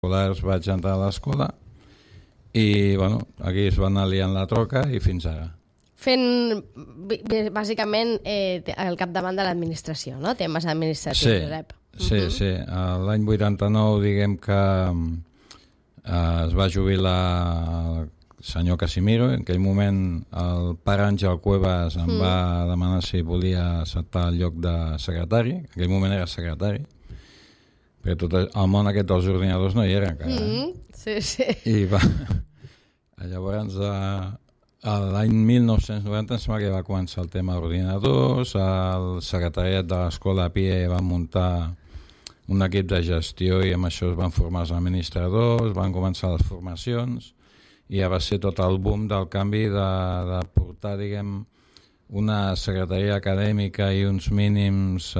escolars vaig entrar a l'escola i bueno, aquí es va anar liant la troca i fins ara. Fent, bàsicament, al capdavant de l'administració, no? Temes administratius, Josep. Sí. L'any 89, diguem que es va jubilar el senyor Casimiro. En aquell moment el pare Àngel Cuevas em va demanar si volia acceptar el lloc de secretari. En aquell moment era secretari. Perquè tot el món aquest dels ordinadors no hi era encara. Sí. I va... Llavors, l'any 1990 em sembla que va començar el tema d'ordinadors, el secretariat de l'escola PIE va muntar un equip de gestió i amb això es van formar els administradors, van començar les formacions i ja va ser tot el boom del canvi de portar, diguem, una secretaria acadèmica i uns mínims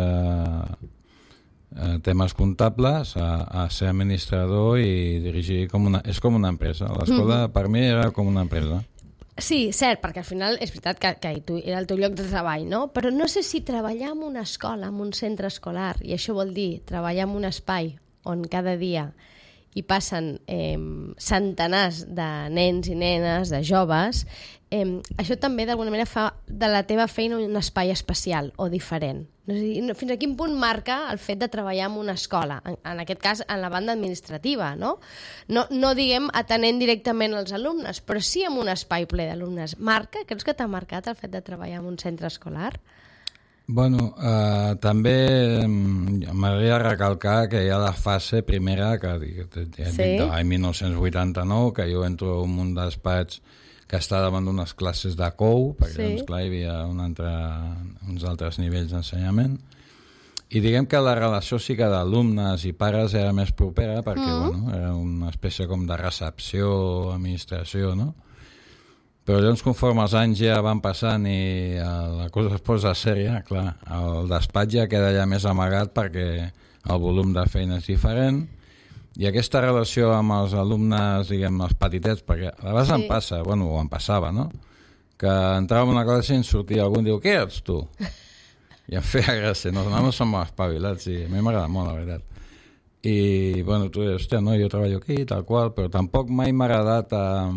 temes comptables a ser administrador i dirigir és com una empresa. L'escola per mi era com una empresa. Sí, cert, perquè al final és veritat que era el teu lloc de treball, no? Però no sé si treballar en una escola, en un centre escolar, i això vol dir treballar en un espai on cada dia hi passen centenars de nens i nenes, de joves, això també d'alguna manera fa de la teva feina un espai especial o diferent. Fins a quin punt marca el fet de treballar en una escola, en aquest cas en la banda administrativa, no? No diguem atenent directament als alumnes, però sí en un espai ple d'alumnes. Creus que t'ha marcat el fet de treballar en un centre escolar? Bueno, també m'agradaria recalcar que hi ha la fase primera que l'any 1989, que jo entro en un despatx que està davant d'unes classes de COU, perquè doncs, clar, hi havia uns altres nivells d'ensenyament, i diguem que la relació sí que d'alumnes i pares era més propera, perquè bueno, era una espècie com de recepció, administració, no? Però llavors, conforme els anys ja van passant i la cosa es posa sèria, clar, el despatx ja queda ja més amagat perquè el volum de feina és diferent i aquesta relació amb els alumnes, diguem, els petitets, perquè a vegades em passa, bueno, o em passava, no? Que entrava en una classe i en sortia algú i diu, què ets tu? I em feia gràcia, no? No som espavilats i a mi m'agrada molt, la veritat. I, bueno, tu dius, hòstia, no, jo treballo aquí, tal qual, però tampoc mai m'ha agradat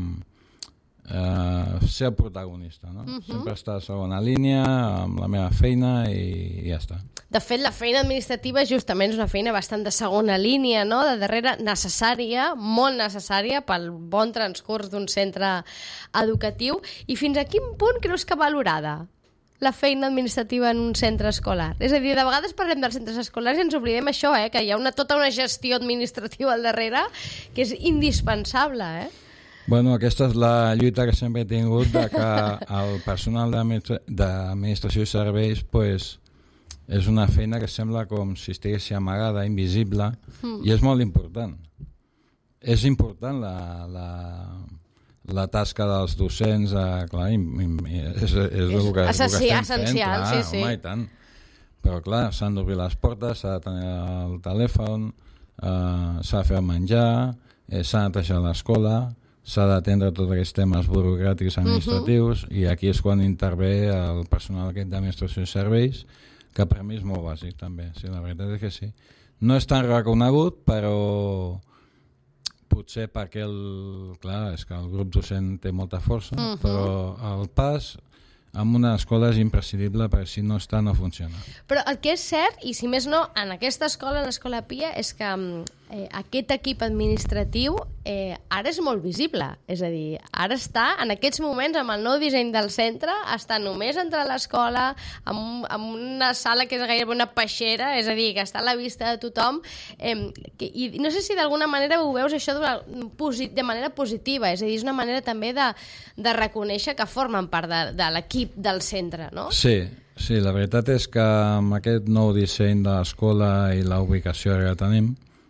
ser el protagonista, no? Sempre estar a segona línia amb la meva feina i ja està. De fet, la feina administrativa justament és una feina bastant de segona línia, no? De darrere, necessària, molt necessària pel bon transcurs d'un centre educatiu. I fins a quin punt creus que valorada la feina administrativa en un centre escolar? És a dir, de vegades parlem dels centres escolars i ens oblidem això, que hi ha tota una gestió administrativa al darrere que és indispensable, Bueno, aquesta és la lluita que sempre he tingut, de que el personal d'administració i serveis pues, és una feina que sembla com si estigués amagada, invisible, i és molt important. És important la tasca dels docents, clar, és el que estem fent, clar, sí. Home, i tant. Però clar, s'han d'obrir les portes, s'ha de tenir el telèfon, s'ha de fer el menjar, s'ha de netejar l'escola, s'ha d'atendre tots aquests temes burocràtics administratius i aquí és quan intervé el personal d'administració i serveis, que per mi és molt bàsic també, sí, la veritat és que sí. No és tan reconegut, però potser perquè és que el grup docent té molta força, però el pas en una escola és imprescindible perquè si no està no funciona. Però el que és cert, i si més no, en aquesta escola, en l'Escola PIA, és que aquest equip administratiu ara és molt visible. És a dir, ara està, en aquests moments, amb el nou disseny del centre, està només entre l'escola, amb una sala que és gairebé una peixera, és a dir, que està a la vista de tothom. I no sé si d'alguna manera ho veus això de manera positiva, és a dir, és una manera també de reconèixer que formen part de l'equip del centre, no? Sí, la veritat és que amb aquest nou disseny de l'escola i la ubicació que tenim,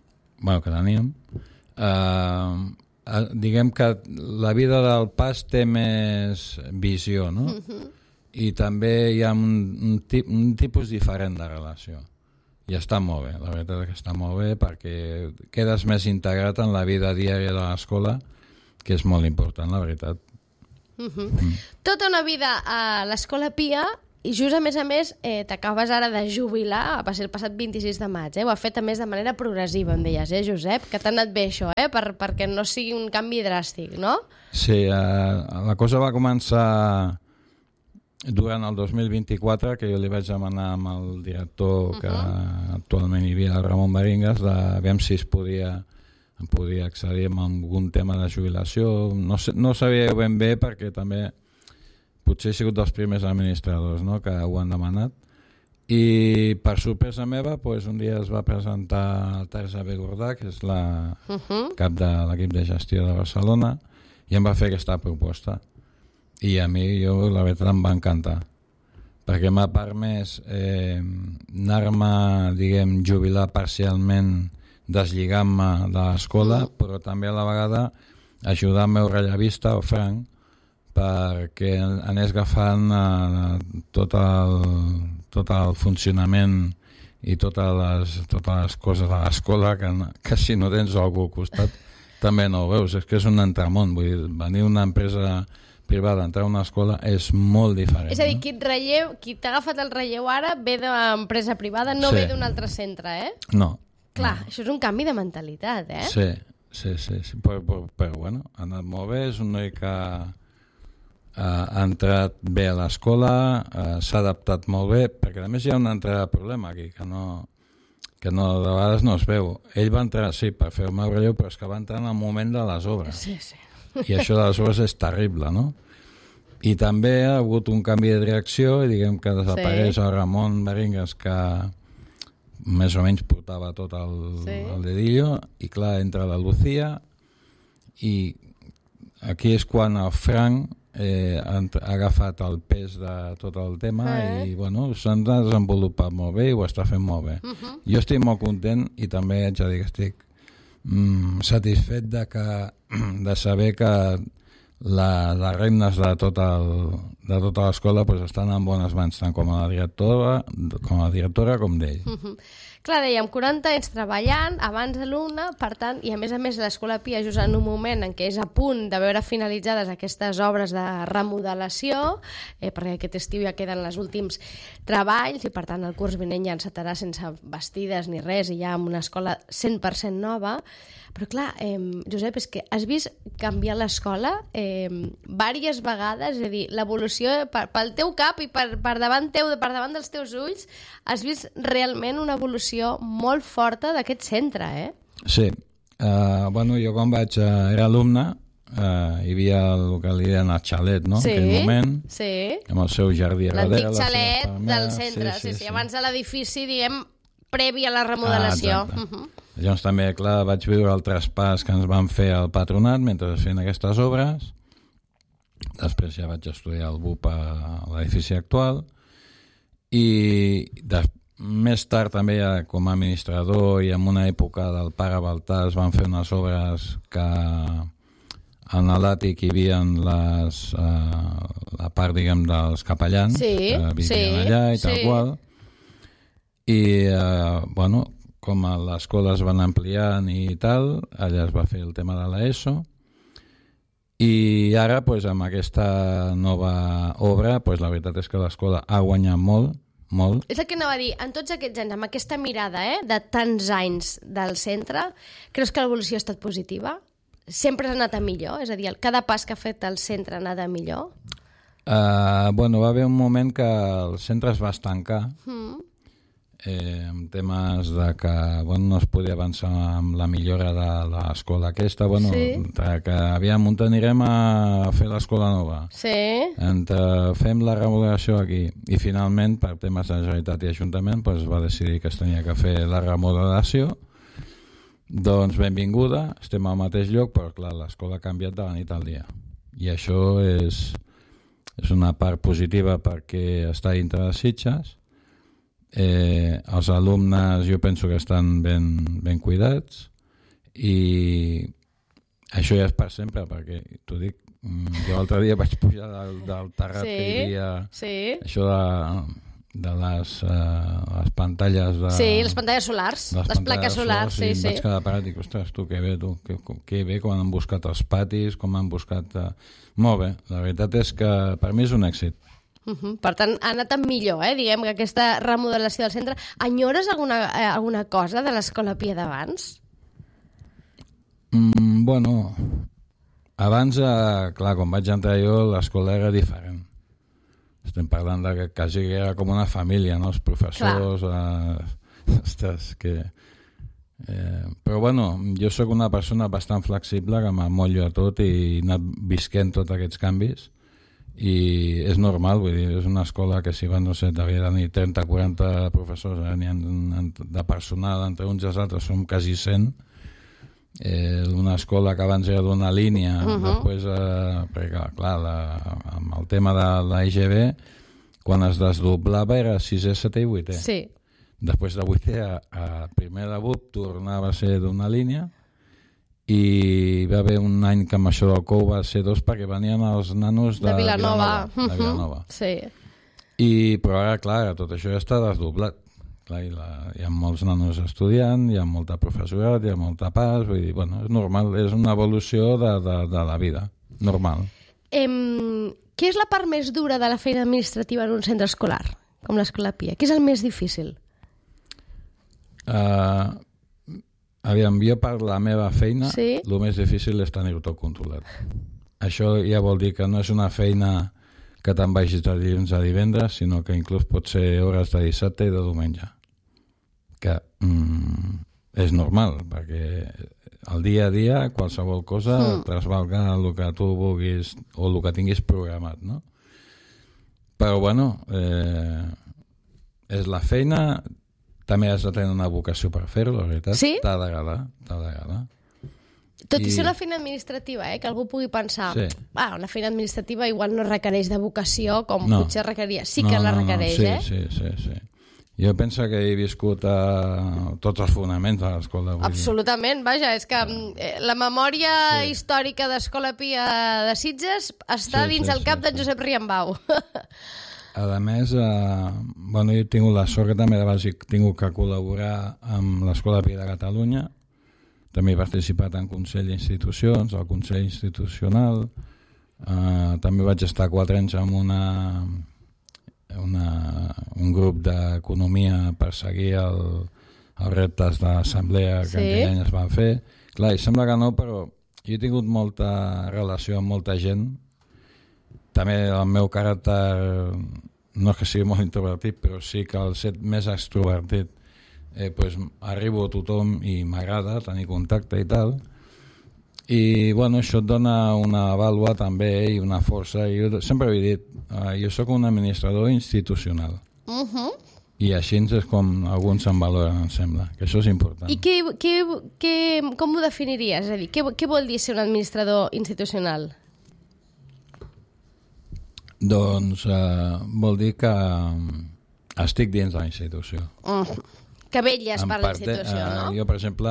diguem que la vida del pas té més visió, no? I també hi ha un tipus diferent de relació. I està molt bé, la veritat és que està molt bé perquè quedes més integrat en la vida diària de l'escola, que és molt important, la veritat. Tota una vida a l'Escola PIA just a més, t'acabes ara de jubilar, va ser el passat 26 de maig, ho ha fet a més de manera progressiva, em deies, Josep? Que t'ha anat bé això, perquè no sigui un canvi dràstic, no? Sí, la cosa va començar durant el 2024, que jo li vaig demanar amb el director que actualment hi havia, Ramon Baringas, de veure si em podia accedir a algun tema de jubilació. No sabia ben bé perquè també potser he sigut dels primers administradors, no?, que ho han demanat. I per sorpresa meva, un dia es va presentar Teresa Begordà, que és la cap de l'equip de gestió de Barcelona, i em va fer aquesta proposta. I a mi, la veritat, em va encantar, perquè m'ha permès anar-me, diguem, jubilar parcialment, deslligant-me de l'escola, però també a la vegada ajudar el meu rellevista, el Frank, perquè anés agafant tot el funcionament i totes les coses de l'escola que si no tens algú al costat també no ho veus. És que és un entramont, vull dir, venir una empresa privada, entrar a una escola és molt diferent. És a dir, qui t'ha agafat el relleu ara ve d'empresa privada, no ve d'un altre centre, No. Clar, això és un canvi de mentalitat, Sí. Però bueno, ha anat molt bé, és un noi que ha entrat bé a l'escola, s'ha adaptat molt bé, perquè a més hi ha un altre problema aquí, que de vegades no es veu. Ell va entrar, sí, per fer el meu relleu, però és que va entrar en el moment de les obres. Sí. I això de les obres és terrible, no? I també ha hagut un canvi de direcció, i diguem que desapareix el Ramon Baringas, que més o menys portava tot el dedillo, i clar, entra la Lucía, i aquí és quan el Frank ha agafat el pes de tot el tema i bueno, s'han desenvolupat molt bé i ho està fent molt bé. Jo estic molt content i també haig de dir que estic satisfet de saber que les regnes de tota l'escola estan en bones mans, tant com a la directora com d'ell. Clar, dèiem, 40 anys treballant, abans alumne, per tant, i a més l'Escola Pia just en un moment en què és a punt de veure finalitzades aquestes obres de remodelació, perquè aquest estiu ja queden els últims treballs i per tant el curs vinent ja encetarà sense vestides ni res i ja amb una escola 100% nova. Però clar, Josep, és que has vist canviar l'escola diverses vegades, és a dir, l'evolució pel teu cap i per davant teu, per davant dels teus ulls, has vist realment una evolució molt forta d'aquest centre, Sí. Bueno, jo quan era alumne, hi havia el que li deien el xalet, no? Sí, en aquell moment, amb el seu jardí a darrere. L'antic xalet del centre, sí. Abans de l'edifici, diguem, previ a la remodelació. Llavors també, clar, vaig viure el traspàs que ens van fer al patronat mentre feien aquestes obres. Després ja vaig estudiar el BUP a l'edifici actual i més tard també com a administrador i en una època del pare Baltà es van fer unes obres que en l'àtic hi havia la part, diguem, dels capellans que vivien allà i tal qual. I, bueno, com l'escola es van ampliant i tal, allà es va fer el tema de l'ESO i ara amb aquesta nova obra la veritat és que l'escola ha guanyat molt. És el que anava a dir, en tots aquests anys, amb aquesta mirada de tants anys del centre, creus que l'evolució ha estat positiva? Sempre ha anat a millor? És a dir, cada pas que ha fet el centre ha anat a millor? Bueno, va haver un moment que el centre es va estancar en temes de que no es podia avançar amb la millora de l'escola aquesta, que aviam, on anirem a fer l'escola nova, fem la remodelació aquí, i finalment per temes de Generalitat i Ajuntament es va decidir que es tenia que fer la remodelació. Doncs benvinguda, estem al mateix lloc, però clar, l'escola ha canviat de la nit al dia i això és una part positiva perquè està dintre de Sitges. Els alumnes jo penso que estan ben cuidats i això ja és per sempre, perquè t'ho dic, jo l'altre dia vaig pujar del terrat que hi havia això de les pantalles les pantalles solars, les plaques solars, i vaig quedar parat i dic, ostres, tu, que bé com han buscat els patis, com han buscat molt bé, la veritat és que per mi és un èxit. Per tant, ha anat millor, diguem que aquesta remodelació del centre. Enyores alguna cosa de l'Escola Pia d'abans? Bueno, abans, clar, quan vaig entrar jo, l'escola era diferent. Estem parlant que quasi era com una família, no? Els professors... Ostres, que... però bueno, jo sóc una persona bastant flexible, que m'amollo a tot i he anat visquent tots aquests canvis. I és normal, vull dir, és una escola que si van, no sé, devia tenir 30-40 professors, n'hi ha de personal, entre uns i els altres som quasi 100. Una escola que abans era d'una línia, després, perquè clar, amb el tema de l'EGB, quan es desdoblava era 6è, 7è i 8è. Sí. Després de 8è a primer de BUP tornava a ser d'una línia, i va haver un any que amb això del COU va ser 2 perquè venien els nanos de Vilanova. Sí. Però ara, clar, tot això ja està desdoblat. Clar, hi ha molts nanos estudiant, hi ha molta professorat, hi ha molta pas, vull dir, bueno, és normal, és una evolució de la vida, normal. Què és la part més dura de la feina administrativa en un centre escolar, com l'Escola Pia? Què és el més difícil? Aviam, jo per la meva feina, sí? El més difícil és tenir-ho tot controlat. Això ja vol dir que no és una feina que te'n vagis de dilluns a divendres, sinó que inclús pot ser hores de dissabte i de diumenge. Que és normal, perquè el dia a dia qualsevol cosa trasbalga el que tu vulguis o el que tinguis programat, no? Però bueno, és la feina... També has de tenir una vocació per fer-ho, la veritat. Sí? T'ha d'agradar. Tot i ser una feina administrativa, que algú pugui pensar una feina administrativa igual no requereix de vocació com potser requeria. Sí que la requereix, Sí. Jo penso que he viscut tots els fonaments de l'escola. Absolutament, vaja, és que la memòria històrica d'Escola Pia de Sitges està dins el cap d'en Josep Riambau. A més, jo he tingut la sort que també he tingut que col·laborar amb l'Escola Pia de Catalunya. També he participat en Consell d'Institucions, al Consell Institucional. També vaig estar 4 anys amb un grup d'economia per seguir els reptes d'assemblea que aquell any es van fer. Clar, i sembla que no, però jo he tingut molta relació amb molta gent. També el meu caràcter, no és que sigui molt introvertit, però sí que al ser més extrovertit arribo a tothom i m'agrada tenir contacte i tal. I bueno, això et dona una vàlua també i una força. Jo sempre he dit, jo sóc un administrador institucional. I així és com alguns em valoren, em sembla, que això és important. I com ho definiries? És a dir, què vol dir ser un administrador institucional? Doncs vol dir que estic dins la institució. Que vetlles per la institució, no? Jo, per exemple,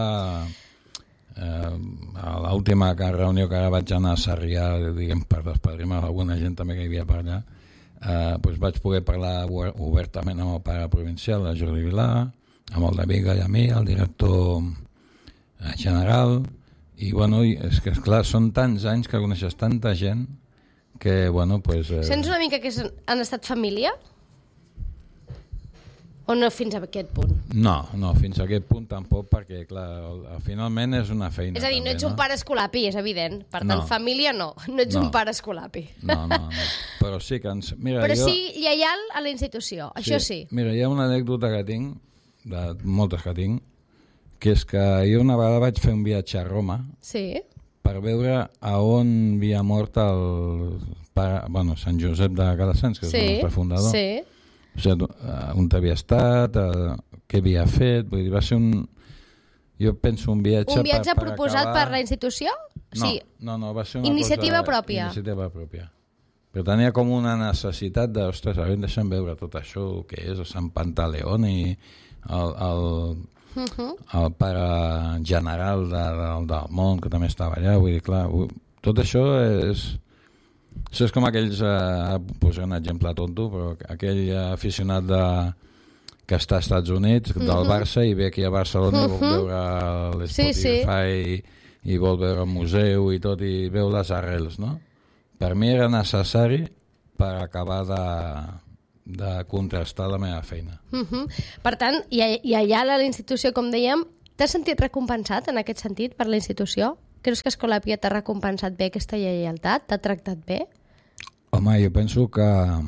a l'última reunió que ara vaig anar a Sarrià, diguem, per despadrir-me alguna gent també que hi havia per allà, vaig poder parlar obertament amb el pare provincial, el Jordi Vilà, amb el David Gallamí, el director general, i bueno, és que esclar, són tants anys que coneixes tanta gent que, bueno, Sents una mica que han estat família? O no fins a aquest punt? No, fins a aquest punt tampoc, perquè, clar, finalment és una feina. És a dir, no ets un pare escolapi, és evident. Per tant, família no ets un pare escolapi. No. Però sí que... sí, lleial a la institució, això sí. Mira, hi ha una anècdota que tinc, de moltes que tinc, que és que jo una vegada vaig fer un viatge a Roma. Sí. Per veure a on havia mort el pare, Sant Josep de Calasens, que és el nostre fundador. Sí. O sigui, on havia estat, què havia fet, vull dir, va ser jo penso un viatge... Un viatge proposat per la institució? No, va ser una iniciativa pròpia. Iniciativa pròpia. Però tenia com una necessitat de, ostres, deixa'm veure tot això, què és, Sant Pantaleón i el pare general del món, que també estava allà, vull dir, clar, tot això és com aquells, posaré un exemple tonto, però aquell aficionat que està als Estats Units, del Barça, i ve aquí a Barcelona i vol veure l'Spotify i vol veure el museu i tot, i veu les arrels, no? Per mi era necessari per acabar de contrastar la meva feina. Per tant, i allà a l'institució, com dèiem, t'has sentit recompensat en aquest sentit per la institució? Creus que Escolapia t'ha recompensat bé aquesta lleialtat? T'ha tractat bé? Home, jo penso que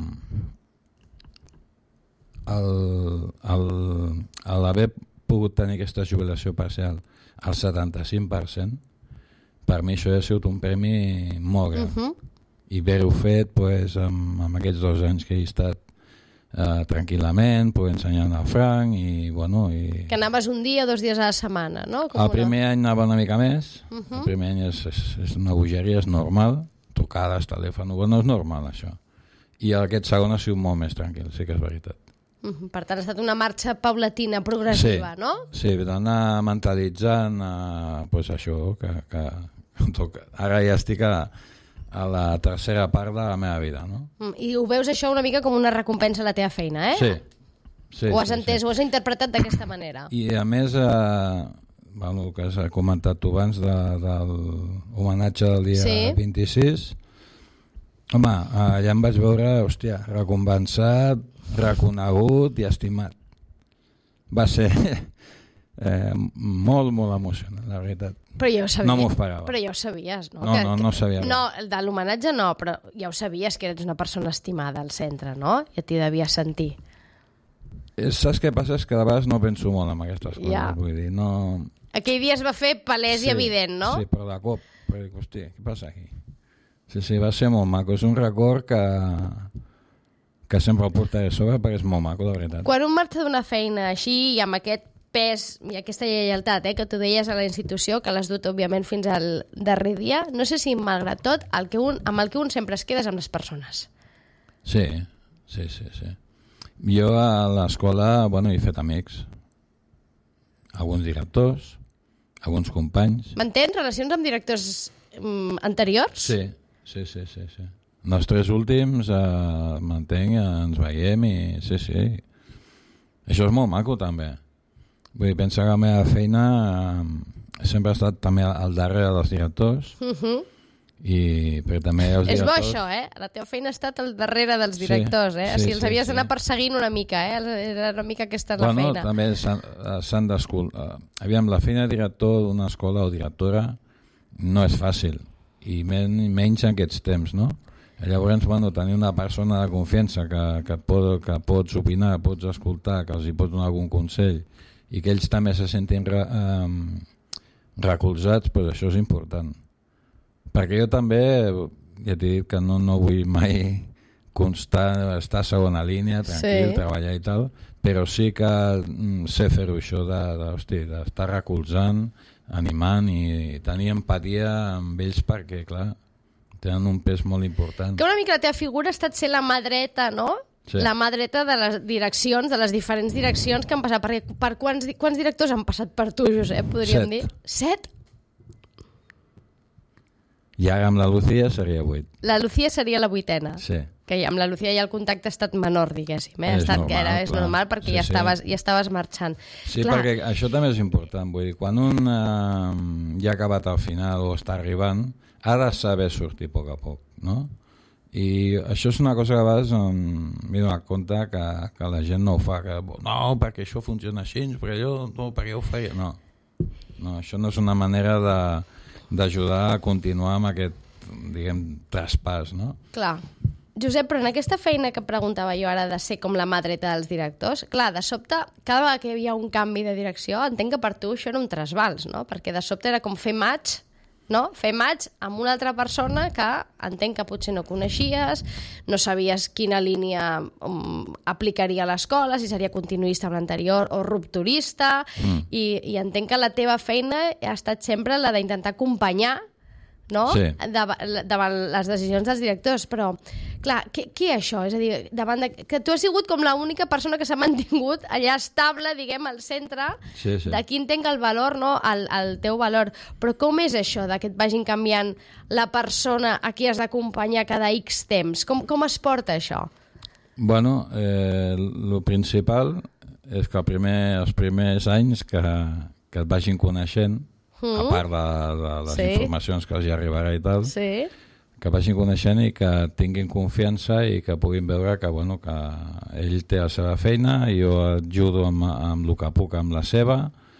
l'haver pogut tenir aquesta jubilació parcial al 75%, per mi això ha sigut un premi molt gran. I haver-ho fet amb aquests 2 anys que he estat tranquil·lament, ensenyant a Frank i bueno... Que anaves un dia o 2 dies a la setmana, no? El primer any anava una mica més, el primer any és una bogeria, és normal, trucades, telèfon, bueno, és normal això. I aquest segon ha sigut molt més tranquil, sí que és veritat. Per tant, ha estat una marxa paulatina, progressiva, sí, no? Sí, d'anar mentalitzant això, que ara ja estic a la tercera part de la meva vida, no? I ho veus això una mica com una recompensa a la teva feina, eh? Sí. Ho has entès, ho has interpretat d'aquesta manera. I a més, el que has comentat tu abans de l'homenatge del dia 26, home, allà em vaig veure, hòstia, recompensat, reconegut i estimat. Va ser molt, molt emocionant, la veritat. Però ja ho sabies. No m'ho esperava. Però ja ho sabies, no? No sabia. No, de l'homenatge no, però ja ho sabies que eres una persona estimada al centre, no? Ja t'hi devies sentir. Saps què passa? És que de vegades no penso molt en aquestes coses. Ja. Vull dir, no... Aquell dia es va fer palès i evident, no? Sí, però de cop. Però dic, hòstia, què passa aquí? Sí, va ser molt maco. És un record que sempre el portaré sobre perquè és molt maco, de veritat. Quan un marxa d'una feina així i amb aquest pes i aquesta lleialtat que tu deies a la institució, que l'has dut, òbviament, fins al darrer dia, no sé si, malgrat tot, amb el que un sempre es queda és amb les persones. Sí. Jo a l'escola, he fet amics. Alguns directors, alguns companys. Mantens relacions amb directors anteriors? Sí. Els 3 últims mantenc, ens veiem i sí. Això és molt maco, també. Vull dir, pensa que la meva feina sempre ha estat també al darrere dels directors, però també els directors... És bo això, La teva feina ha estat al darrere dels directors, Sí, els havies d'anar perseguint una mica, Era una mica aquesta la feina. També s'han d'escoltar. Aviam, la feina de director d'una escola o directora no és fàcil, i menys en aquests temps, no? Llavors, tenir una persona de confiança que pots opinar, pots escoltar, que els hi pots donar algun consell, i que ells també se sentin recolzats, això és important. Perquè jo també, ja t'he dit que no vull mai estar a segona línia, tranquil, treballar i tal, però sí que sé fer-ho això d'estar recolzant, animant i tenir empatia amb ells perquè, clar, tenen un pes molt important. Que una mica la teva figura ha estat ser la mà dreta, no? Sí. La mà dreta de les direccions, de les diferents direccions que han passat. Per quants directors han passat per tu, Josep, podríem dir? 7? I ara amb la Lucía seria 8. La Lucía seria la 8ena. Sí. Que amb la Lucía ja el contacte ha estat menor, diguéssim. És normal perquè ja estaves marxant. Sí, clar. Perquè això també és important. Vull dir, quan un ja ha acabat al final o està arribant, ha de saber sortir a poc a poc, no? I això és una cosa que a vegades m'he donat compte que la gent no ho fa, no, perquè això funciona així, perquè jo ho faria. No, això no és una manera d'ajudar a continuar amb aquest, traspàs, no? Clar. Josep, però en aquesta feina que preguntava jo ara de ser com la mà dreta dels directors, clar, de sobte, cada vegada que hi havia un canvi de direcció, entenc que per tu això era un trasbals, no? Perquè de sobte era com fer match, no? Fer match amb una altra persona que entenc que potser no coneixies, no sabies quina línia aplicaria a l'escola, si seria continuista amb l'anterior o rupturista, i entenc que la teva feina ha estat sempre la d'intentar acompanyar, no? Sí. Davant les decisions dels directors, però clar, què és això? És a dir, que tu has sigut com l'única persona que s'ha mantingut allà estable, al centre, sí. d'aquí entenc el valor, no? El teu valor, però com és això de que et vagin canviant la persona a qui has d'acompanyar cada X temps? Com es porta això? Bueno, el principal és que els primers anys que et vagin coneixent, a part de les informacions que els hi arribarà i tal, que vagin coneixent i que tinguin confiança i que puguin veure que, bueno, que ell té la seva feina i jo ajudo amb el que puc amb la seva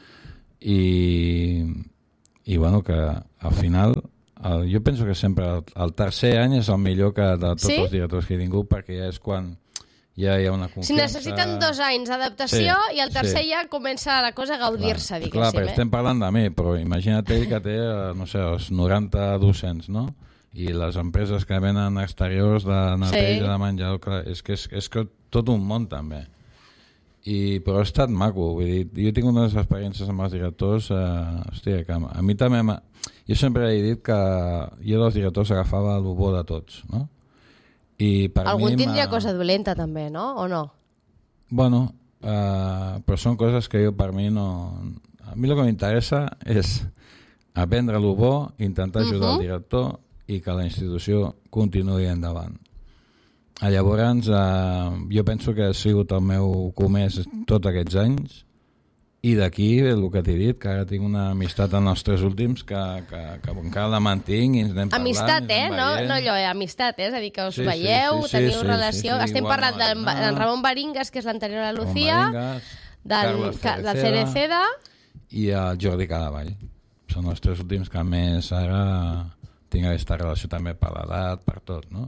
i bueno, que al final jo penso que sempre el tercer any és el millor que de tots els directors que he tingut, perquè ja és quan ja hi ha una confiança. Si necessiten 2 anys d'adaptació i el tercer ja comença la cosa a gaudir-se, diguéssim. Clar, però estem parlant de mi, però imagina't ell que té, no sé, els 90 docents, no? I les empreses que venen exteriors de neteja, de menjador, clar, és que tot un món també. Però ha estat maco, vull dir, jo tinc unes experiències amb els directors, hòstia, que a mi també jo sempre he dit que jo dels directors agafava el bo de tots, no? I per algun tindria cosa dolenta també, no? O no? Bueno, però són coses que jo per mi no... A mi el que m'interessa és aprendre el bo, intentar ajudar el director i que la institució continuï endavant. Llavors, jo penso que ha sigut el meu comès tots aquests anys i d'aquí el que t'he dit, que ara tinc una amistat en els 3 últims que encara la mantinc i ens anem parlant. Amistat, no allò, amistat, és a dir, que us veieu, teniu relació. Estem parlant d'en Ramon Baringas, que és l'anterior a la Lucía, del Cereceda i el Jordi Cadavall. Són els 3 últims que més ara tinc aquesta relació també per l'edat, per tot, no?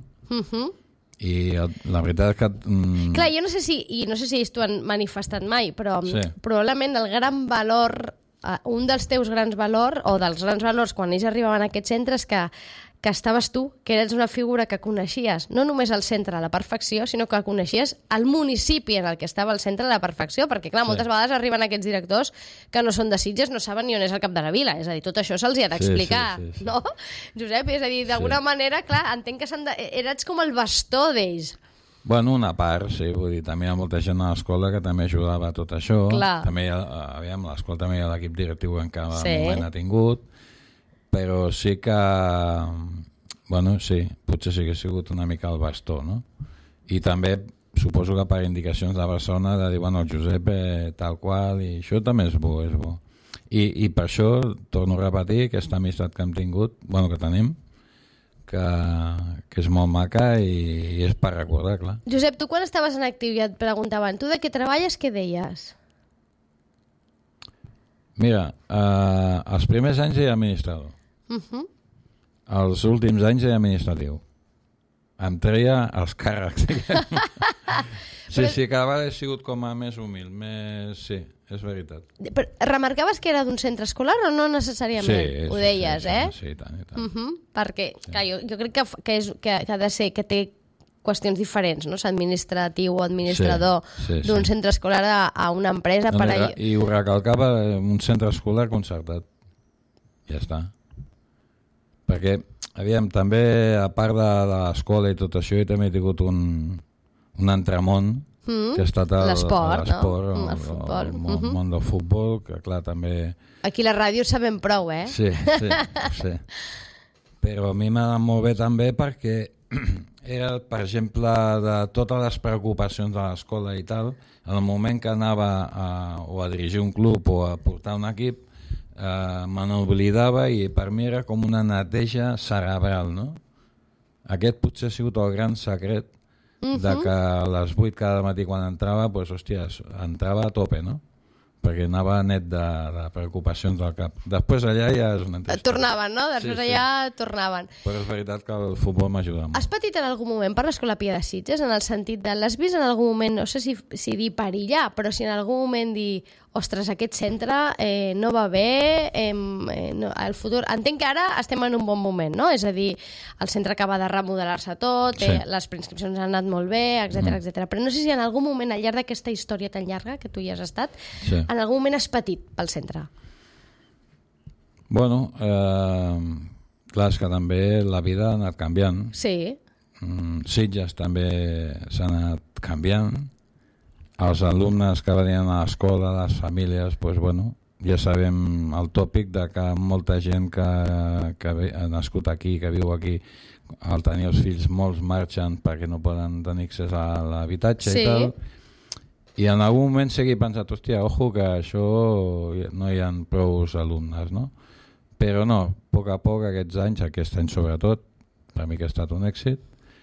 I la veritat és que... Clar, jo no sé si tu han manifestat mai, però probablement el gran valor, un dels teus grans valors, o dels grans valors quan ells arribaven a aquest centre, és que estaves tu, que eres una figura que coneixies no només el centre a la perfecció, sinó que coneixies el municipi en el que estava el centre a la perfecció, perquè clar, moltes vegades arriben aquests directors que no són de Sitges, no saben ni on és el cap de la vila, és a dir, tot això se'ls hi ha d'explicar, no? Josep, és a dir, d'alguna manera, clar, entenc que eres com el bastó d'ells. Bueno, una part, sí, vull dir, també hi ha molta gent a l'escola que també ajudava a tot això, també aviam, l'escola també hi ha l'equip directiu en cada moment ha tingut, però sí que, bueno, sí, potser sí que ha sigut una mica el bastó, no? I també suposo que per indicacions de la persona de dir, bueno, el Josep tal qual, i això també és bo, és bo. I per això, torno a repetir, aquesta amistat que hem tingut, bueno, que tenim, que és molt maca i és per recordar, clar. Josep, tu quan estaves en actiu i et preguntaven, tu de què treballes, què deies? Mira, els primers anys era administrador. Els últims anys era administratiu. Em treia els càrrecs. Sí, cada vegada he sigut com a més humil, més... Sí, és veritat. Però remarcaves que era d'un centre escolar o no necessàriament? Sí, ho deies, sí, i tant. Perquè, clar, jo crec que ha de ser, que té qüestions diferents, no? Ser administratiu o administrador d'un centre escolar a una empresa. I ho recalcava, un centre escolar concertat. Ja està. Perquè, aviam, també, a part de l'escola i tot això, també he tingut un entramont que ha estat l'esport, no? El món del futbol, que clar, també... Aquí la ràdio sabem prou, eh? Sí. Però a mi m'ha anat molt bé també perquè era, per exemple, de totes les preocupacions de l'escola i tal, en el moment que anava a dirigir un club o a portar un equip, me n'oblidava i per mi era com una neteja cerebral, no? Aquest potser ha sigut el gran secret de que a les 8 cada matí quan entrava, doncs, hòstia, entrava a tope, no? Perquè anava net de preocupacions del cap. Després allà ja és una entrevista. Tornaven, no? Després allà tornaven. Però és veritat que el futbol m'ajuda molt. Has patit en algun moment per l'Escola Pia de Sitges, en el sentit de... L'has vist en algun moment, no sé si dir perillar, però si en algun moment dir ostres, aquest centre no va bé, el futur... Entenc que ara estem en un bon moment, no? És a dir, el centre acaba de remodelar-se tot, les preinscripcions han anat molt bé, etc. Però no sé si en algun moment, al llarg d'aquesta història tan llarga que tu hi has estat, en algun moment has patit pel centre. Bueno, clar, és que també la vida ha anat canviant. Sí. Sitges també s'ha anat canviant. Els alumnes que venien a l'escola, les famílies, doncs, bueno, ja sabem el tòpic de que molta gent que ha nascut aquí, que viu aquí, al tenir els fills, molts marxen perquè no poden tenir accés a l'habitatge i tal. I en algun moment sí que he pensat, hòstia, ojo, que això no hi ha prou alumnes, no? Però no, a poc, aquests anys, aquest any sobretot, per mi que ha estat un èxit,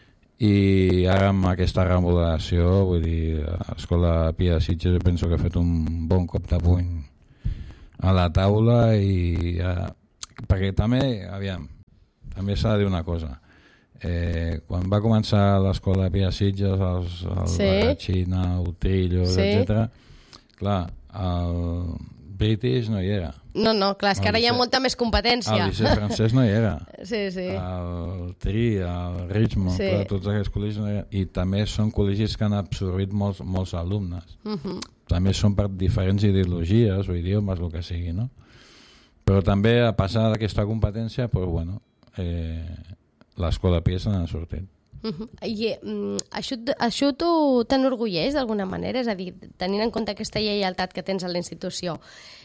i ara amb aquesta remodelació, vull dir, l'Escola Pia de Sitges penso que ha fet un bon cop de puny a la taula, i perquè també s'ha de dir una cosa, quan va començar l'Escola Pia de Sitges, el Barratxina, Utrillos, etc., clar, el British no hi era. No, clar, és que ara hi ha molta més competència. El Liceu Francès no hi era. Sí. El TRI, el Richmond, clar, tots aquests col·legis no hi era. I també són col·legis que han absorbit molts alumnes. També són per diferents ideologies o idiomes, el que sigui, no? Però també, a passar d'aquesta competència, doncs, bueno, l'Escola Pia se n'ha sortit. I això tu t'enorgulleix d'alguna manera? És a dir, tenint en compte aquesta lleialtat que tens a la institució,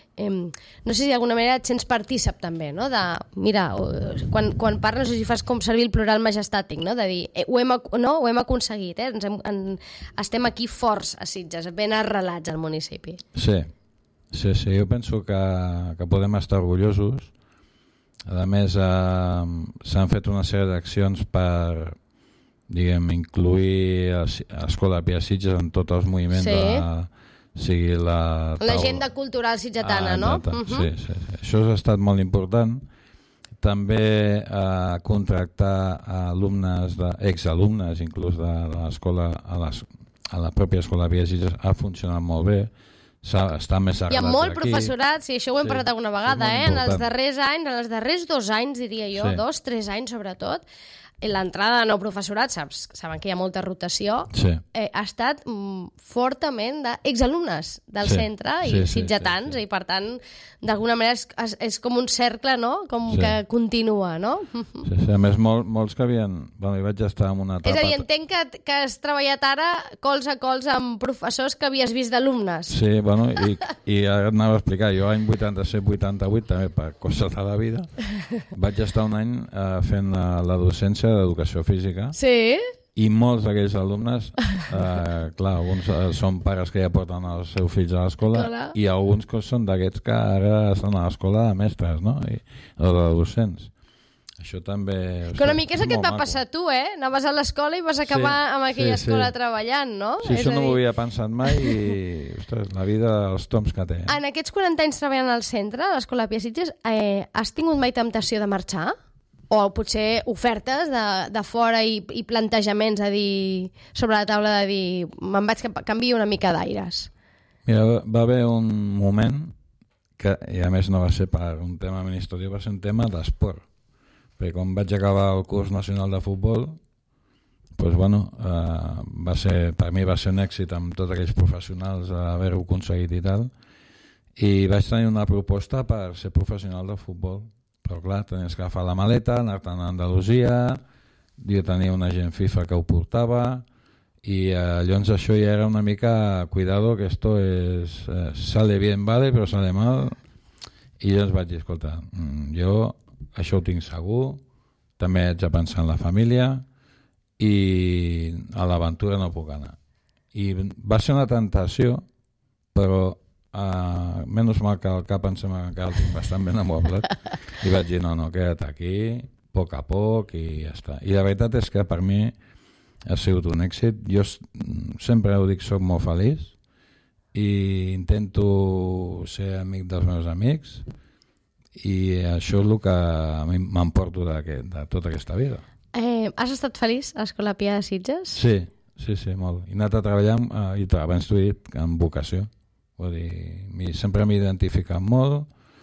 no sé si d'alguna manera et sents partícip també, no? De, mira, quan parles, no sé si fas com servir el plural majestàtic, no? De dir, ho hem aconseguit, estem aquí forts a Sitges, ben arrelats al municipi. Sí, jo penso que podem estar orgullosos. A més, s'han fet una sèrie d'accions per, diguem, incluir l'Escola Pia de Sitges en tots els moviments sigui l'agenda cultural sitgetana, no? Sí. Això ha estat molt important. També contractar alumnes, exalumnes inclús de l'escola, a la pròpia Escola Pia de Sitges ha funcionat molt bé. Està més arrelat aquí. Hi ha molt professorat, això ho hem parlat alguna vegada, en els darrers 2 anys, diria jo, 2-3 anys sobretot, l'entrada de nou professorat, saben que hi ha molta rotació, ha estat fortament d'exalumnes del centre i sitgetans, i per tant, d'alguna manera és com un cercle, no? Com que continua, no? Sí, a més, molts que havien... Hi vaig estar en una etapa... És a dir, entenc que has treballat ara cols a cols amb professors que havies vist d'alumnes. Sí, bueno, i ara anava a explicar, jo any 87-88, també per coses de la vida, vaig estar un any fent la docència d'educació física. Sí. I molts d'aquells alumnes, clar, alguns són pares que ja porten els seus fills a l'escola, i alguns que són d'aquests que ara estan a l'escola de mestres, no? O de docents. Això també... Que una mica és el que et va passar a tu, Anaves a l'escola i vas acabar amb aquella escola treballant, no? Sí, això no ho havia pensat mai i, ostres, la vida, els toms que té. En aquests 40 anys treballant al centre, a l'Escola Pia de Sitges, has tingut mai temptació de marxar? O potser ofertes de fora i plantejaments sobre la taula de dir me'n vaig canviar una mica d'aires? Mira, va haver un moment que, i a més no va ser per un tema administratiu, va ser un tema d'esport. Perquè quan vaig acabar el curs nacional de futbol, doncs, bueno, per mi va ser un èxit amb tots aquells professionals haver-ho aconseguit i tal, i vaig tenir una proposta per ser professional de futbol. Però clar, tenies que agafar la maleta, anar-te'n a Andalusia, jo tenia un agent FIFA que ho portava, i llavors això ja era una mica cuidado, que esto sale bien, vale, però sale mal. I llavors vaig dir, escolta, jo això ho tinc segur, també haig de pensar en la família i a l'aventura no puc anar. I va ser una tentació, però menys mal que el cap em sembla que el tinc bastant ben amoblat, i vaig dir no, queda't aquí, a poc i ja està. I la veritat és que per mi ha sigut un èxit. Jo sempre ho dic, soc molt feliç i intento ser amic dels meus amics, i això és el que a mi m'emporto de tota aquesta vida. Has estat feliç a l'Escola Pia de Sitges? Sí, molt. He anat a treballar i abans t'ho he dit, amb vocació. Vull dir, sempre m'he identificat molt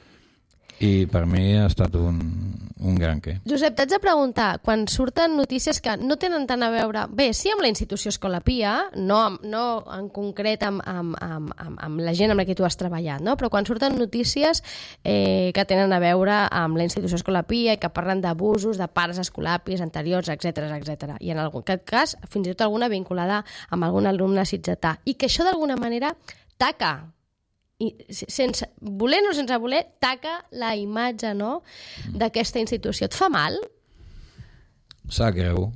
i per mi ha estat un gran què. Josep, t'haig de preguntar, quan surten notícies que no tenen tant a veure, bé, sí amb la institució Escola Pia, no en concret amb la gent amb la que tu has treballat, no? Però quan surten notícies que tenen a veure amb la institució Escola Pia i que parlen d'abusos de pares escolapis anteriors, etc. I en algun cas, fins i tot alguna vinculada amb algun alumne sitgetà, i que això d'alguna manera taca, i sense voler o sense voler, taca la imatge, no?, d'aquesta institució. Et fa mal? Sap greu.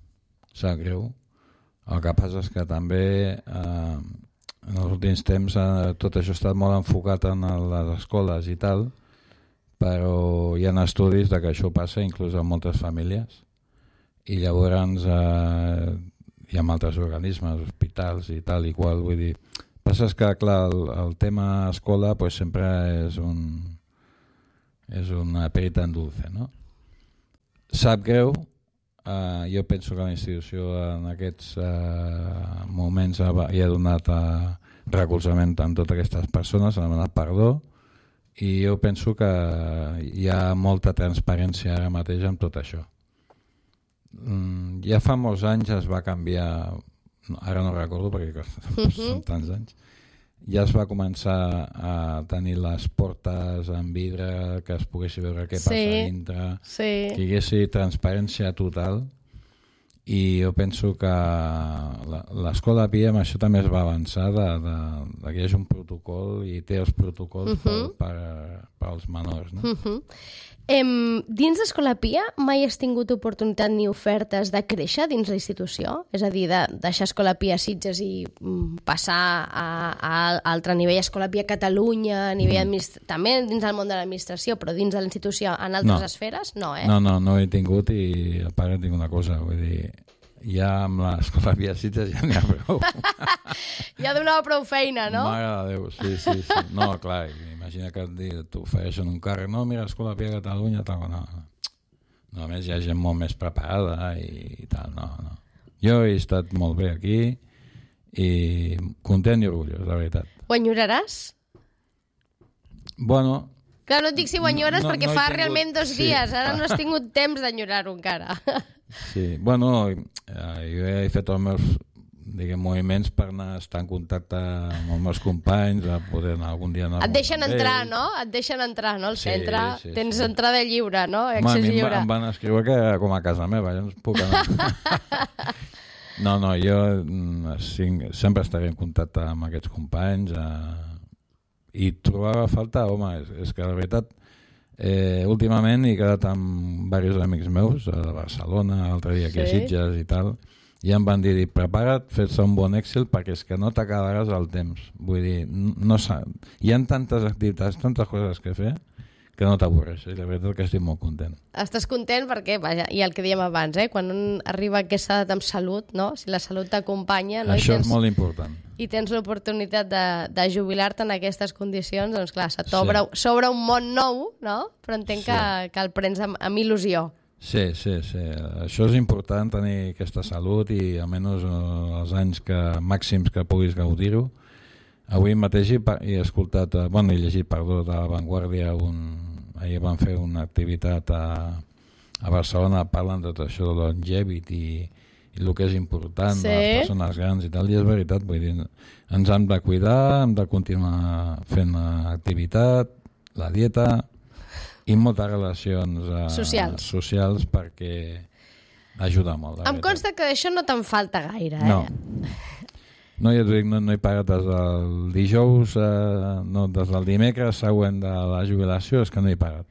El que passa és que també en els últims temps tot això ha estat molt enfocat en les escoles i tal, però hi ha estudis de que això passa inclús en moltes famílies, i llavors hi ha altres organismes, hospitals i tal i qual, vull dir, passa que clar, el tema escola pues, sempre és una perita en dulce, no? Sap greu, jo penso que la institució en aquests moments hi ha donat recolzament a totes aquestes persones, ha demanat perdó, i jo penso que hi ha molta transparència ara mateix amb tot això. Ja fa molts anys es va canviar, ara no recordo perquè són tants anys, ja es va començar a tenir les portes en vidre, que es poguessi veure què passa dintre, que hi haguessi transparència total, i jo penso que l'escola Pia amb això també es va avançar que hi hagi un protocol i té els protocols per als menors, no? Dins d'Escola Pia mai has tingut oportunitat ni ofertes de créixer dins la institució? És a dir, de deixar Escola Pia Sitges i passar a altre nivell, Escola Pia Catalunya, a nivell també dins del món de l'administració, però dins de la institució en altres esferes? No, No he tingut, i a part tinc una cosa, vull dir, ja amb l'Escola Pia Sitges ja n'hi ha prou. Ja donava prou feina, no? Mare de Déu, sí. No, clar, imagina que t'ofereixen un càrrec, no, mira, Escola Pia Catalunya, tal, no. A més, hi ha gent molt més preparada i tal, no. Jo he estat molt bé aquí i content i orgullós, de veritat. Ho enyoraràs? Bueno... Clar, no et dic si ho enyores perquè fa realment 2 dies, ara no has tingut temps d'enyorar-ho encara. Sí, bueno, jo he fet els meus moviments per estar en contacte amb els meus companys, a poder anar algun dia... Et deixen entrar, no? Et deixen entrar, no? Al centre. Sí. Tens entrada lliure, no? Accés lliure. Em van escriure que era com a casa meva, ja no puc anar. No, jo sempre estaré en contacte amb aquests companys i trobava a faltar, home, és que la veritat últimament he quedat amb diversos amics meus a Barcelona, l'altre dia aquí a Sitges i tal, i em van dir, prepara't, fes-te un bon Excel perquè és que no t'acabaràs el temps. Vull dir, hi ha tantes activitats, tantes coses que fer, que no t'avorreixes, i la veritat que estic molt content. Estàs content perquè, vaja, i el que dèiem abans, quan un arriba a aquesta edat amb salut, no? Si la salut t'acompanya... No? Això és molt important. I tens l'oportunitat de jubilar-te en aquestes condicions, doncs clar, s'obre un món nou, no? Però entenc que el prens amb il·lusió. Sí. Això és important, tenir aquesta salut i almenys els anys màxims que puguis gaudir-ho. Avui mateix he escoltat, he llegit, de La Vanguardia, ahir van fer una activitat a Barcelona, parlen de tot això de longevity i el que és important, les persones grans i tal, i és veritat, vull dir, ens hem de cuidar, hem de continuar fent activitat, la dieta i moltes relacions socials perquè ajuda molt. Em consta que això no te'n falta gaire, No, ja t'ho dic, no he pagat des del dijous, des del dimecres següent de la jubilació, és que no he pagat.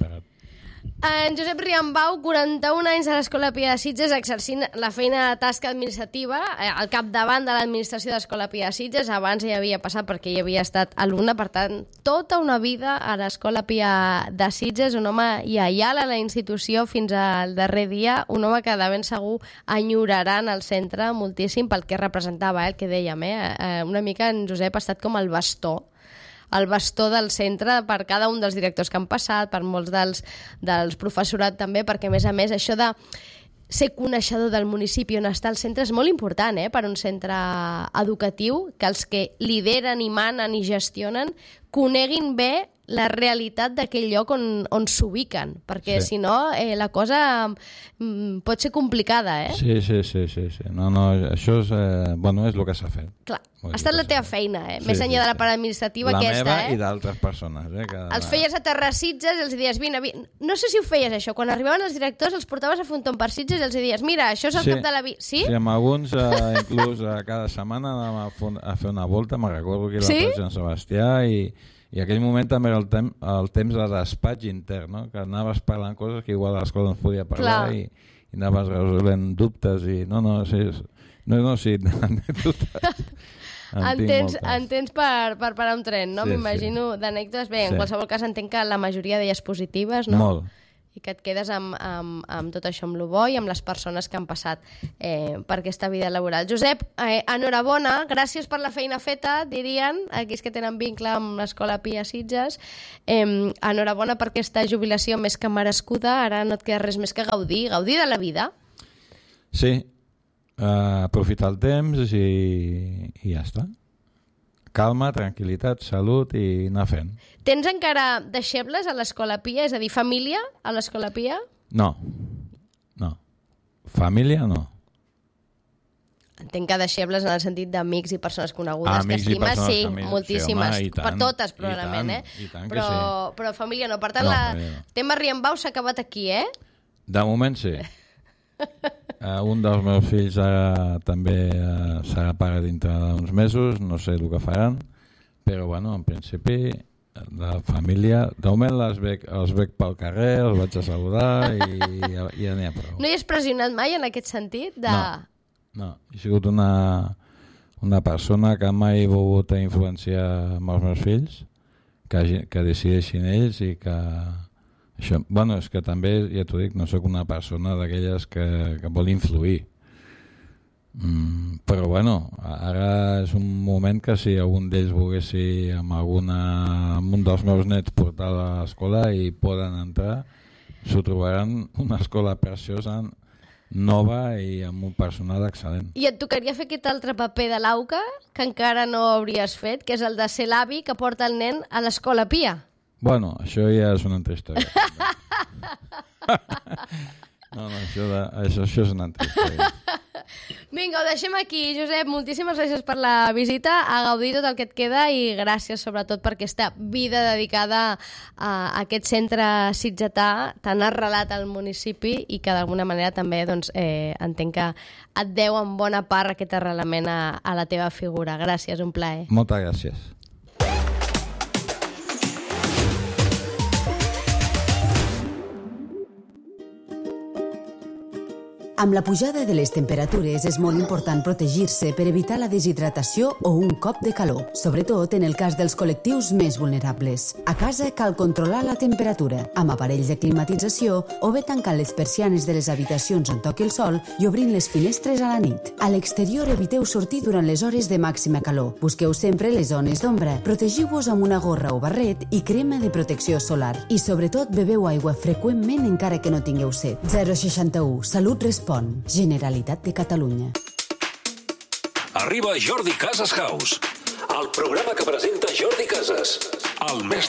En Josep Riambau, 41 anys a l'Escola Pia de Sitges, exercint la feina de tasca administrativa al capdavant de l'administració d'Escola Pia de Sitges. Abans ja havia passat perquè hi havia estat alumne, per tant, tota una vida a l'Escola Pia de Sitges, un home lleial a la institució fins al darrer dia, un home que de ben segur enyorarà en el centre moltíssim pel que representava, el que dèiem, una mica en Josep ha estat com el bastó del centre per cada un dels directors que han passat, per molts dels professorat també, perquè a més això de ser coneixedor del municipi on està el centre és molt important per un centre educatiu, que els que lideren i manen i gestionen coneguin bé la realitat d'aquell lloc on s'ubiquen, perquè si no la cosa pot ser complicada, Sí. No, això és el que s'ha fet. Clar, ha estat la teva feina, més enllà de la part administrativa aquesta. La meva i d'altres persones. Els feies a Terra Sitges i els dies, vine. No sé si ho feies això, quan arribaven els directors els portaves a Fonton per Sitges i els dies, mira, això és el cap de la... Sí? Sí, amb alguns inclús cada setmana anàvem a fer una volta, me'n recordo que era a Sant Sebastià i aquell moment també era el temps de despatx intern, no? Que anaves parlant coses que igual a l'escola no es podia parlar i anaves resolent dubtes i sí, anècdotes. En tens per parar un tren, no? M'imagino d'anècdotes. Bé, en qualsevol cas entenc que la majoria d'elles positives, no? Molt. i que et quedes amb tot això, amb lo bo i amb les persones que han passat per aquesta vida laboral. Josep, enhorabona, gràcies per la feina feta, dirien, aquells que tenen vincle amb l'Escola Pia Sitges. Enhorabona per aquesta jubilació més que merescuda, ara no et queda res més que gaudir de la vida. Sí, aprofitar el temps i ja està. Calma, tranquil·litat, salut i anar fent. Tens encara deixebles a l'Escola Pia? És a dir, família a l'Escola Pia? No. Família no. Entenc que deixebles en el sentit d'amics i persones conegudes que estimes, sí, moltíssimes. Sí, home, per totes, probablement, i tant però, que sí. Però família no. Per tant, el tema Riambau s'ha acabat aquí, De moment sí. Un dels meus fills ara també serà pare dintre d'uns mesos, no sé el que faran, però bueno, en principi la família, de moment els veig pel carrer, els vaig a saludar i ja n'hi ha prou. No hi has pressionat mai en aquest sentit? No, he sigut una persona que mai he volgut influenciar amb els meus fills, que decideixin ells i que... Això, bueno, és que també, ja t'ho dic, no sóc una persona d'aquelles que vol influir. Però bueno, ara és un moment que si algun d'ells volguessi amb un dels meus nets portar a l'escola i poden entrar, s'ho trobaran una escola preciosa, nova i amb un personal excel·lent. I et tocaria fer aquest altre paper de l'AUCA que encara no hauries fet, que és el de ser l'avi que porta el nen a l'Escola Pia. Bueno, això ja és una altra història. No, això és una altra història. Vinga, ho deixem aquí, Josep. Moltíssimes gràcies per la visita, a gaudir tot el que et queda i gràcies sobretot per aquesta vida dedicada a aquest centre sitgetà tan arrelat al municipi i que d'alguna manera també entenc que et deu en bona part aquest arrelament a la teva figura. Gràcies, un plaer. Moltes gràcies. Amb la pujada de les temperatures és molt important protegir-se per evitar la deshidratació o un cop de calor, sobretot en el cas dels col·lectius més vulnerables. A casa cal controlar la temperatura, amb aparells de climatització o bé tancant les persianes de les habitacions on toqui el sol i obrint les finestres a la nit. A l'exterior eviteu sortir durant les hores de màxima calor. Busqueu sempre les zones d'ombra, protegiu-vos amb una gorra o barret i crema de protecció solar. I sobretot beveu aigua freqüentment encara que no tingueu set. 061 Salut Respon, Generalitat de Catalunya. Arriba Jordi Casas House, el programa que presenta Jordi Casas, el mestre